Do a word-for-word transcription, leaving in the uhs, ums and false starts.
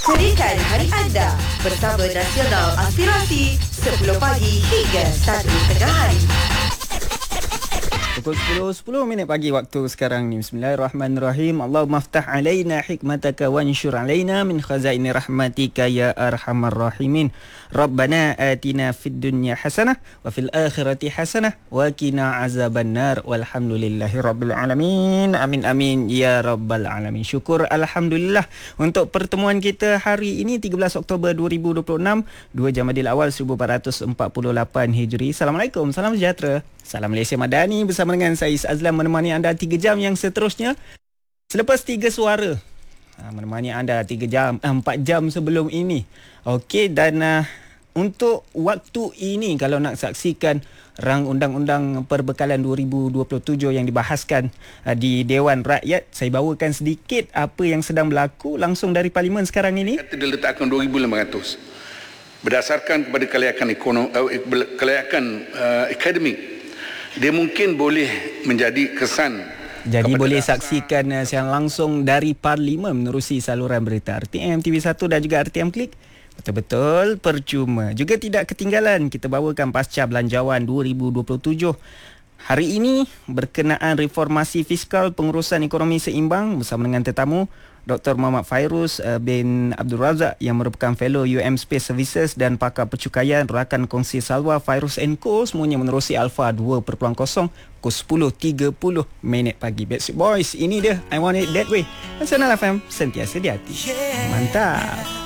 Ceritakan hari anda bersama Nasional Aspirasi sepuluh pagi hingga satu tengah hari. Pukul sepuluh sepuluh minit pagi waktu sekarang ni. Bismillahirrahmanirrahim. Allahumma aftah alaina hikmataka wanshur alaina min khazaini rahmatika ya arhamar rahimin. Rabbana atina fid dunya hasanah wa fil akhirati hasanah wa qina azabannar. Walhamdulillahi rabbil alamin. Amin amin ya rabbal alamin. Syukur alhamdulillah untuk pertemuan kita hari ini tiga belas Oktober dua ribu dua puluh enam, dua Jamadil Awal seribu empat ratus empat puluh lapan Hijri. Assalamualaikum, salam sejahtera. Salam Malaysia Madani bersama dengan saya Azlan menemani anda tiga jam yang seterusnya. Selepas tiga suara ha, menemani anda tiga jam, empat jam sebelum ini. Okey, dan uh, untuk waktu ini kalau nak saksikan rang undang-undang perbekalan dua ribu dua puluh tujuh yang dibahaskan uh, di Dewan Rakyat, saya bawakan sedikit apa yang sedang berlaku langsung dari Parlimen sekarang ini. Kata diletakkan dua ribu lima ratus berdasarkan kepada kelayakan ekonomi, uh, kelayakan uh, akademik. Dia mungkin boleh menjadi kesan. Jadi boleh saksikan uh, siaran langsung dari Parlimen menerusi saluran berita R T M, T V satu dan juga R T M Klik. Betul-betul percuma. Juga tidak ketinggalan kita bawakan pasca belanjawan dua ribu dua puluh tujuh. Hari ini berkenaan reformasi fiskal pengurusan ekonomi seimbang bersama dengan tetamu Doktor Muhammad Fairuz bin Abdul Razak yang merupakan Fellow U M Space Services dan pakar percukaian rakan kongsi Salwa Fairuz and Co. Semuanya menerusi Alpha dua titik kosong pukul sepuluh tiga puluh minit pagi. Backstreet Boys, ini dia I Want It That Way. Nasional F M, sentiasa di hati. Mantap.